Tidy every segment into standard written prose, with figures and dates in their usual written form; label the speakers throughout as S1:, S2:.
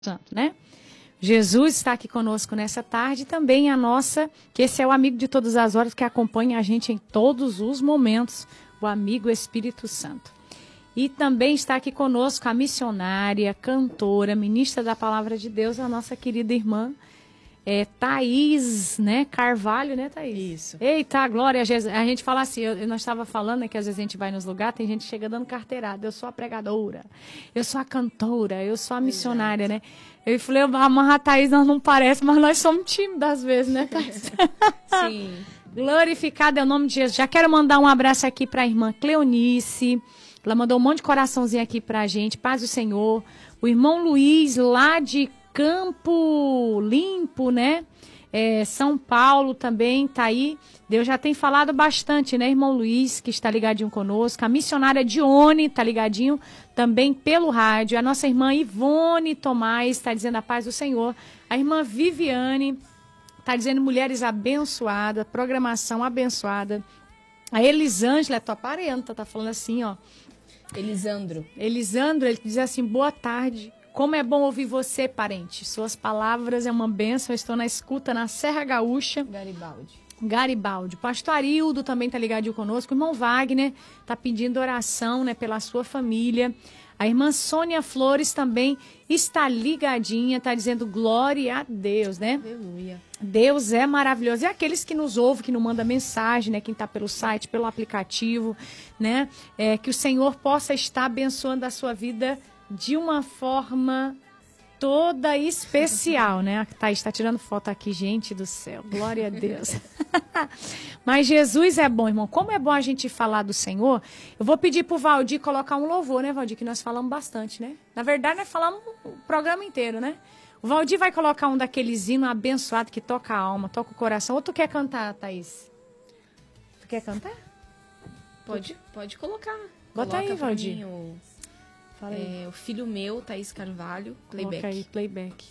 S1: Santo, né? Jesus está aqui conosco nessa tarde, também a nossa, que esse é o amigo de todas as horas, que acompanha a gente em todos os momentos, o amigo Espírito Santo. E também está aqui conosco a missionária, cantora, ministra da Palavra de Deus, a nossa querida irmã Thaís, né? Carvalho, né, Thaís?
S2: Isso.
S1: Eita, glória a Jesus. A gente fala assim, nós estava falando, né, que às vezes a gente vai nos lugares, tem gente que chega dando carteirada. Eu sou a pregadora, eu sou a cantora, eu sou a missionária, né? Eu falei, a Thaís nós não parece, mas nós somos tímidas às vezes, né, Thaís?
S2: Sim.
S1: Glorificado é o nome de Jesus. Já quero mandar um abraço aqui para a irmã Cleonice. Ela mandou um monte de coraçãozinho aqui para a gente. Paz do Senhor. O irmão Luiz, lá de Campo Limpo, né? São Paulo também tá aí. Deus já tem falado bastante, né, irmão Luiz, que está ligadinho conosco. A missionária Dione tá ligadinho também pelo rádio. A nossa irmã Ivone Tomás está dizendo a paz do Senhor. A irmã Viviane tá dizendo mulheres abençoadas, programação abençoada. A Elisângela, tua parenta, tá falando assim, ó.
S2: Elisandro,
S1: ele diz assim, boa tarde. Como é bom ouvir você, parente. Suas palavras é uma bênção. Eu estou na escuta na Serra Gaúcha. Garibaldi. Pastor Arildo também está ligadinho conosco. O irmão Wagner está pedindo oração, né, pela sua família. A irmã Sônia Flores também está ligadinha, está dizendo glória a Deus, né?
S2: aleluia.
S1: Deus é maravilhoso. E aqueles que nos ouvem, que nos mandam mensagem, né? Quem está pelo site, pelo aplicativo, né? Que o Senhor possa estar abençoando a sua vida de uma forma toda especial, né? A Thaís está tirando foto aqui, gente do céu. Glória a Deus. Mas Jesus é bom, irmão. Como é bom a gente falar do Senhor. Eu vou pedir pro Valdir colocar um louvor, né, Valdir? Que nós falamos bastante, né? Na verdade, nós falamos o programa inteiro, né? O Valdir vai colocar um daqueles hinos abençoados que toca a alma, toca o coração. Ou tu quer cantar, Thaís? Tu quer cantar?
S2: Pode colocar.
S1: Bota aí, Valdir.
S2: Mim, o Filho Meu, Thaís Carvalho, playback.
S1: Coloca aí, playback.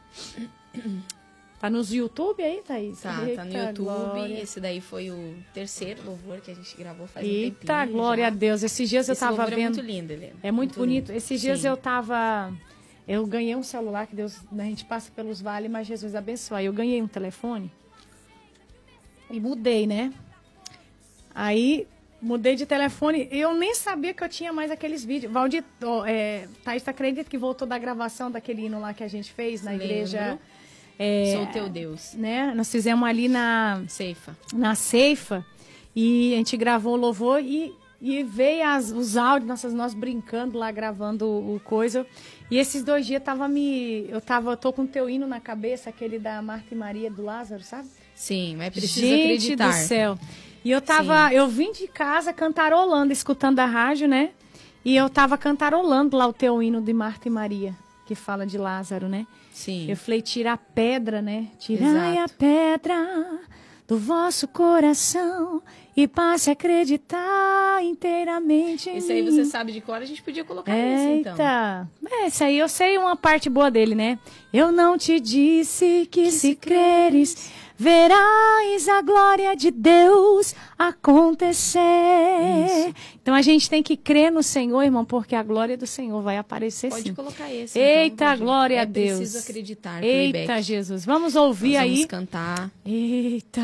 S1: Tá nos YouTube aí, Thaís?
S2: Tá no YouTube.
S1: Glória.
S2: Esse daí foi o terceiro louvor que a gente gravou faz um
S1: Eita,
S2: tempinho.
S1: glória
S2: já.
S1: a Deus. Esses dias eu tava vendo.
S2: É muito lindo, Helena.
S1: É muito bonito.
S2: Lindo.
S1: Esses dias
S2: Sim.
S1: eu ganhei um celular que Deus, a gente passa pelos vales, mas Jesus abençoe. Eu ganhei um telefone e mudei, né? Aí mudei de telefone e eu nem sabia que eu tinha mais aqueles vídeos. Valdir, Thaís, acredita que voltou da gravação daquele hino lá que a gente fez na igreja?
S2: Sou teu Deus.
S1: Né? Nós fizemos ali na
S2: Ceifa.
S1: E a gente gravou o louvor e veio os áudios, nós brincando lá, gravando o coisa. E esses 2 dias eu tô com o teu hino na cabeça, aquele da Marta e Maria do Lázaro, sabe?
S2: Sim, mas precisa
S1: Gente
S2: acreditar.
S1: do céu. E eu vim de casa cantarolando, escutando a rádio, né? E eu tava cantarolando lá o teu hino de Marta e Maria, que fala de Lázaro, né?
S2: Sim.
S1: Eu falei, tira a pedra, né? Tirai a
S2: Exato.
S1: pedra do vosso coração e passe a acreditar inteiramente em
S2: Esse aí
S1: mim.
S2: você sabe de cor, a gente podia colocar esse, então.
S1: Eita, esse aí eu sei uma parte boa dele, né? Eu não te disse que se creres, verás a glória de Deus acontecer.
S2: Isso.
S1: Então a gente tem que crer no Senhor, irmão, porque a glória do Senhor vai aparecer
S2: Pode
S1: sim.
S2: colocar esse.
S1: Eita,
S2: então,
S1: glória a Deus.
S2: Preciso acreditar.
S1: Eita,
S2: Playback.
S1: Jesus. Vamos ouvir
S2: Nós
S1: aí.
S2: Vamos cantar.
S1: Eita.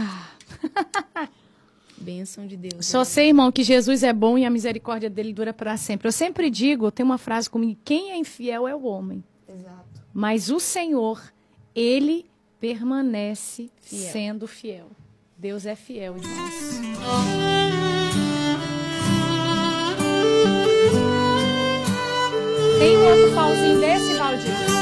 S2: Bênção de Deus.
S1: Só sei, irmão, que Jesus é bom e a misericórdia dele dura para sempre. Eu sempre digo, tem uma frase comigo, quem é infiel é o homem.
S2: Exato.
S1: Mas o Senhor, ele permanece
S2: Fiel.
S1: sendo fiel. Deus é fiel, irmãos. Tem um outro pauzinho desse, Valdir?